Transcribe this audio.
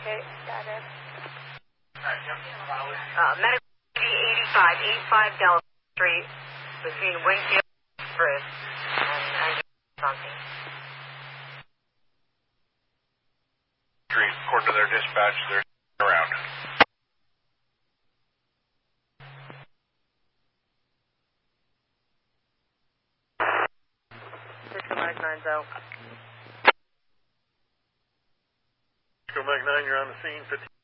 Okay, status. Medical 85 Delta Street between Wingfield and Spruce and something. Street, according to their dispatch, they're around. Cisco Mac 9's out. Cisco Mac 9, you're on the scene. 50